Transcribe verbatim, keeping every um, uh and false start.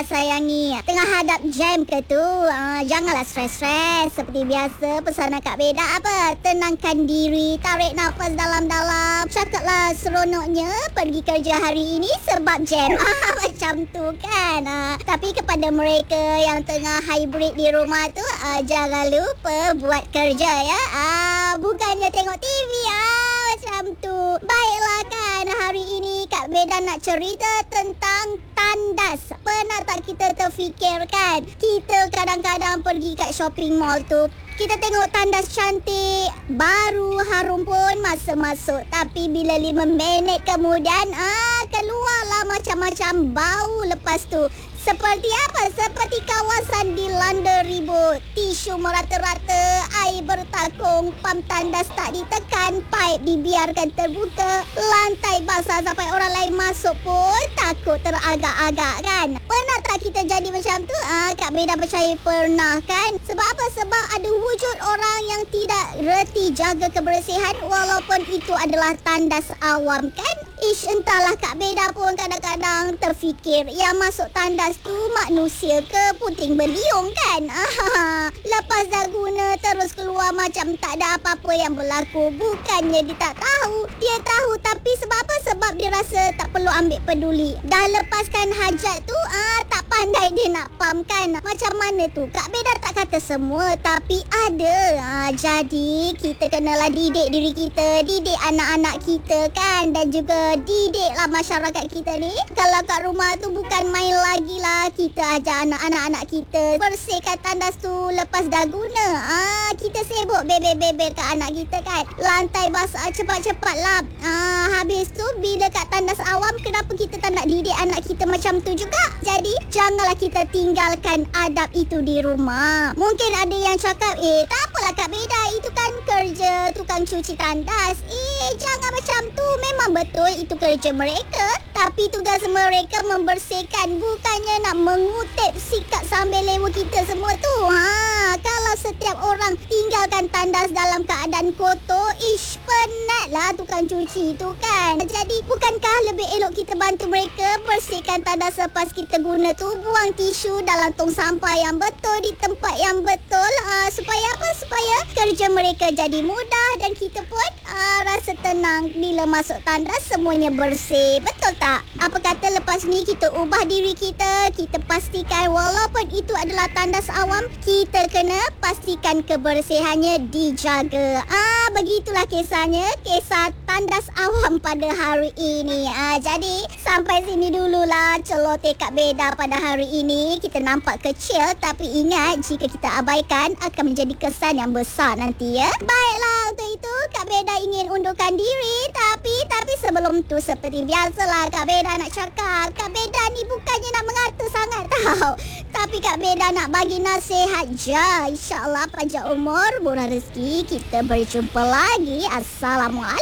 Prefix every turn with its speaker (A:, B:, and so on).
A: Sayangi, tengah hadap jam ke tu, uh, janganlah stres-stres. Seperti biasa, pesanan Kak Beda apa? Tenangkan diri, tarik nafas dalam-dalam. Cakaplah seronoknya pergi kerja hari ini sebab jam. Ah, macam tu kan. Uh, tapi kepada mereka yang tengah hybrid di rumah tu, uh, jangan lupa buat kerja ya. Uh, bukannya tengok T V. Ah, macam tu. Baiklah kan, hari ini Kak Beda nak cerita tentang tandas. Pernah tak kita terfikirkan, kita kadang-kadang pergi kat shopping mall tu, kita tengok tandas cantik, baru, harum pun masa masuk. Tapi bila lima minit kemudian, ah, keluarlah macam-macam bau lepas tu. Seperti apa? Seperti kawasan dilanda ribut. Tisu merata-rata, air bertakung, pam tandas tak ditekan, pipe dibiarkan terbuka, lantai basah sampai orang lain masuk pun takut teragak-agak kan. Pernah tak kita jadi macam tu? Ah, Kak Beda percaya pernah kan? Sebab apa? Sebab ada wujud orang yang tidak reti jaga kebersihan walaupun itu adalah tandas awam kan? Ish, entahlah, Kak Beda pun kadang-kadang terfikir yang masuk tandas tu manusia ke puting beliung kan? Ah, lepas dah guna terus keluar macam tak ada apa-apa yang berlaku. Bukannya dia tak tahu, dia tahu, tapi sebab apa? Sebab dia rasa tak perlu ambil peduli. Dah lepaskan hajat tu, ah, tak pandai dia nak pam kan? Macam mana tu? Kak Beda tak kata semua, tapi ada. Ah, jadi kita kenalah didik diri kita, didik anak-anak kita kan, dan juga didiklah masyarakat kita ni. Kalau kat rumah tu bukan main lagi lah, kita ajar anak-anak kita bersihkan tandas tu lepas dah guna. Ah, kita sibuk bebel-bebel kat anak kita kan. Lantai basah cepat-cepat lap. Ah, habis tu bila kat tandas awam, kenapa kita tak nak didik anak kita macam tu juga? Jadi janganlah kita tinggalkan adab itu di rumah. Mungkin ada yang cakap, eh tak apalah Kak Beda, itu kan kerja tukang cuci tandas. Eh jangan macam tu. Memang betul itu kerja mereka, tapi tugas mereka membersihkan, bukannya nak mengutip sikat sambil lewa kita semua tu. Ha, kalau setiap orang tinggalkan tandas dalam keadaan kotor, ish, penatlah tukang cuci tu kan. Jadi bukankah lebih elok kita bantu mereka bersihkan tandas lepas kita guna tu, buang tisu dalam tong sampah yang betul di tempat yang betul, ha, supaya apa? Supaya kerja mereka jadi mudah dan kita pun ha, rasa tenang bila masuk tandas semuanya bersih. Betul tak? Apa kata lepas ni kita ubah diri kita, kita pastikan walaupun itu adalah tandas awam, kita kena pastikan kebersihannya dijaga. Ah, begitulah kisahnya, kisah tandas awam pada hari ini. Ah, jadi sampai sini dululah celoteh Kak Beda pada hari ini. Kita nampak kecil, tapi ingat jika kita abaikan akan menjadi kesan yang besar nanti ya. Baiklah, untuk itu Kak Beda ingin undurkan diri, tapi tapi sebelum tu seperti biasalah Kak Beda nak cakap, Kak Beda ni bukannya nak mengata sangat tau, tapi Kak Beda nak bagi nasihat je. InsyaAllah panjang umur, murah rezeki. Kita berjumpa lagi. Assalamualaikum.